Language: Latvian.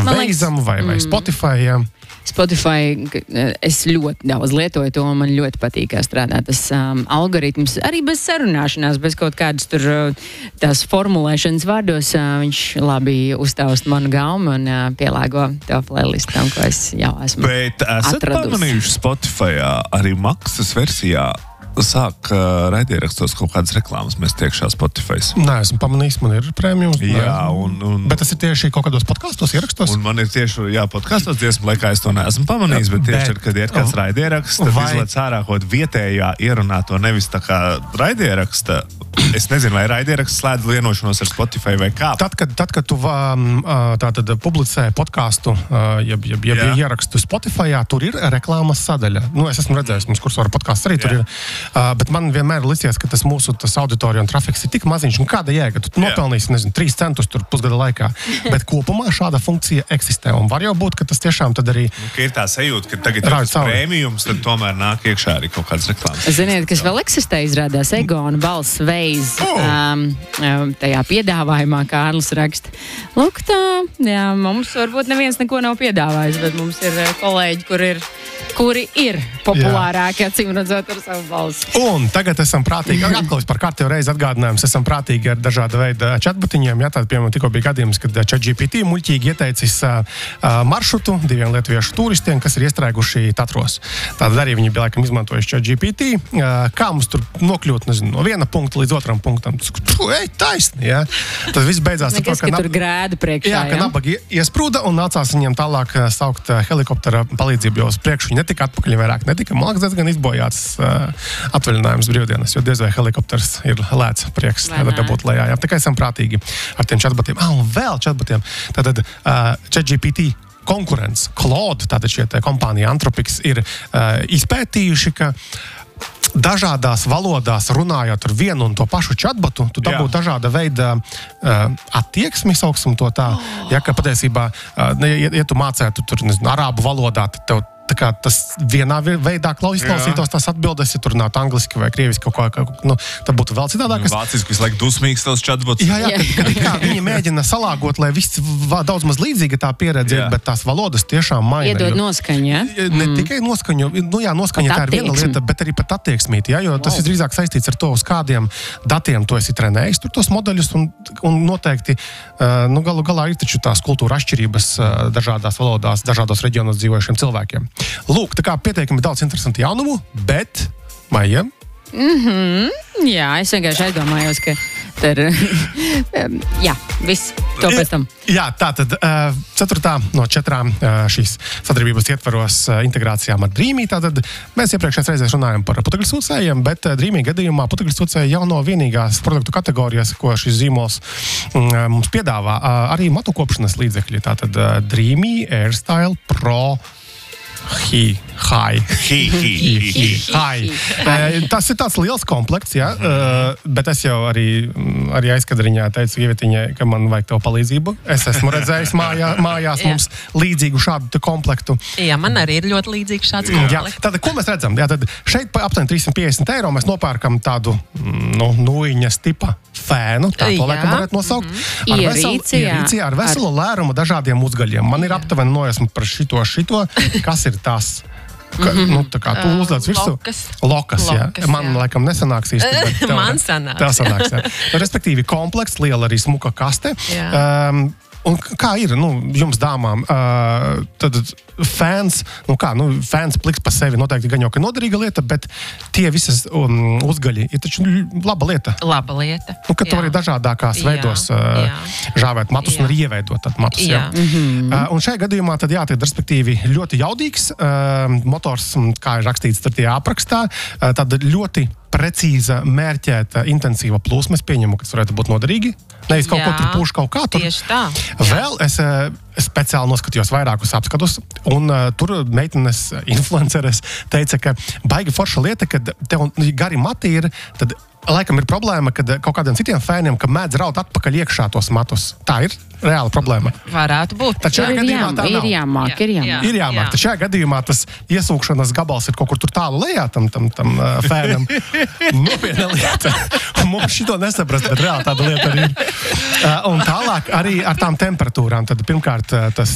Veizam vai Spotify, jā. Spotify, es ļoti daudz lietoju to, man ļoti patīk, kā strādā tas algoritms. Arī bez sarunāšanās, bez kaut kādas tur tās formulēšanas vārdos, viņš labi uztaust manu gaumu un pielāgo to playlistam, ko es jau esmu atradusi. Bet esat pamanījuši Spotifyā arī maksas versijā sāk raidierakstos kaut kādas reklāmas mēs tiekšā Spotify. Nē, esmu pamanījis, man ir prēmijums. Jā, Bet tas ir tieši kaut kādos podkastos ierakstos? Un man ir tieši, podkastos dziesmu laikā es to neesmu pamanījis, bet tieši ir, kad ir kāds raidieraksts, tad izlaic ārā kaut vietējā ierunāto, nevis tā kā raidieraksta. Es nezinu, vai raidieraksts slēdz vienošanos ar Spotify vai kā. Tad, kad tu tātad publicē podcastu, ierakstu Spotifyā, tur ir reklāmas sadaļa. Es esmu redzējis, mums kursora podcasts arī tur ir. Bet man vienmēr licies, ka tas mūsu auditorija un trafiks ir tik maziņš, un kāda jēga? Tu nopelnīsi, 3 centus tur pusgada laikā. Bet kopumā šāda funkcija eksistē, un var jau būt, ka tas tiešām tad arī... Ka ir tā sajūta, ka tagad ir tas prēmijums, tad tomēr nāk iekšā arī kaut kādas reklāmas. Ziniet, kas vēl eksistē, izrādās Egona balss veiz tajā piedāvājumā, kā Ārlis raksta. Lūk tā, jā, mums varbūt neviens neko nav piedāvājis, bet mums ir kolēģi, kuri ir populārāki, acīm redzot, ar savu balsi. Un tagad esam prātīgi, atkal par kārtējo reizi atgādinājums, esam prātīgi ar dažāda veida chatbotiņiem. Jā, tāda, piemēram, tikko bija gadījums, kad ChatGPT muļķīgi ieteicis maršrutu 2 lietuviešu turistiem, kas ir iestrēguši Tatros. Tātad arī viņi bija laikam izmantojuši ChatGPT. Kā mums tur nokļūt, no viena punkta līdz otram punktam? Taisni, jā. Tas viss beidzās ar to, ka tur grēda priekšā, jā, ka nabagi iesprūda un nācās viņiem tālāk saukt helikoptera palīdzību jau uz priekšu. Viņi netika atpakaļ vairāk, netika. Man liekas, gan izbojāts atvaļinājums brīvdienas, jo diez vai helikopters ir lēts prieks, tad būtu lejā. Jā. Tā kā esam prātīgi ar tiem chatbotiem. Un vēl chatbotiem. Tātad ChatGPT konkurence, Claude, tātad šie kompānija Anthropics ir izpētījuši, ka dažādās valodās runājot ar vienu un to pašu chatbotu, tu dabū dažāda veida attieksmi, sauksim to tā. Ja, ka patiesībā, ja tu mācētu tur, arābu valodā, tad tev tā kā tas vienā veidā izklausītos tās atbildes, ja tur runātu angliski vai krieviski kaut kā, tad būtu vēl citādāk. Vāciski visu laiku dusmīgs tavs chatbots. Jā, kad viņi mēģina salāgot, lai viss daudz maz līdzīga tā pieredze, bet tās valodas tiešām maina. Iedod noskaņu, ja? Ne tikai noskaņu, noskaņa tā ir viena lieta, bet arī pat attieksmīti, ja, jo tas ir drīzāk saistīts ar to, uz kādiem datiem tu esi trenējis tur tos modeļus, un noteikti, galu galā ir taču tās kultūra atšķirības dažādās valodās, dažādos reģionos dzīvojušiem cilvēkiem. Lūk, tā kā pieteikumi daudz interesanti jaunumu, bet Maija? Jā, es vienkārši aizdomājos, ka tur, viss, to pēc tam. Jā, tātad 4. no 4 šīs sadarbības ietvaros integrācijām ar Dreamy. Tātad mēs iepriekšējās reizēs runājam par putekļu sūcējiem, bet Dreamy gadījumā putekļu sūcēji jau no vienīgās produktu kategorijas, ko šis zīmols mums piedāvā, arī matu kopšanas līdzekļi. Tātad Dreamy Airstyle Pro Hi. Tas ir tāds liels komplekts, jā, bet es jau arī aizkadriņā teicu Ievetiņai, ka man vajag tev palīdzību. Es esmu redzējis mājās mums līdzīgu šādu komplektu. Jā, man arī ir ļoti līdzīgs šāds komplekts. Tātad, ko mēs redzam? Jā, tad šeit pa aptuveni 350 eiro mēs nopērkam tādu nūjiņas tipa fēnu, tā to laikam varētu nosaukt. Ierīci ar veselu lērumu dažādiem uzgaļiem. Man ir aptuveni nojausma par šito, kas ir tas. Tā kā tu uzlēc virsū. Lokas, jā. Man laikam nesanāks īsti, bet man sanāks. Tā sanāks, jā. Respektīvi komplekts, liela arī smuka kaste. Un kā ir, jums dāmām, tad fēns, fēns pliks pa sevi noteikti gan jau, ka noderīga lieta, bet tie visas uzgaļi ir taču laba lieta. Laba lieta. Ka tu vari dažādākās veidos žāvēt matus un arī ieveidot tad matus. Jā. Un šajā gadījumā tad jātiek, respektīvi, ļoti jaudīgs motors, kā ir rakstīts tad tie aprakstā, tad ļoti precīza, mērķēta, intensīva plūsma, es pieņemu, kas varētu būt noderīgi. Nevis kaut ko tur pūš kaut kā tur. Tieši tā. Vēl es speciāli noskatījos vairākus apskatus, un tur meitenes influenceres teica, ka baigi forša lieta, kad tev gari mati ir, tad laikam ir problēma, kad kaut kādiem citiem fēniem, ka mēdz raut atpakaļ iekšā tos matus. Tā ir reāla problēma. Varētu būt. Tad šajā gadījumā tā nav. Ir jāmāk. Tad šajā gadījumā tas iesūkšanas gabals ir kaut kur tur tālu lejā tam fēnam. Nopietna lieta. Mums šito nesaprast, bet reāli tāda lieta arī ir. Un tālāk arī ar tām temperatūrām. Tad pirmkārt tas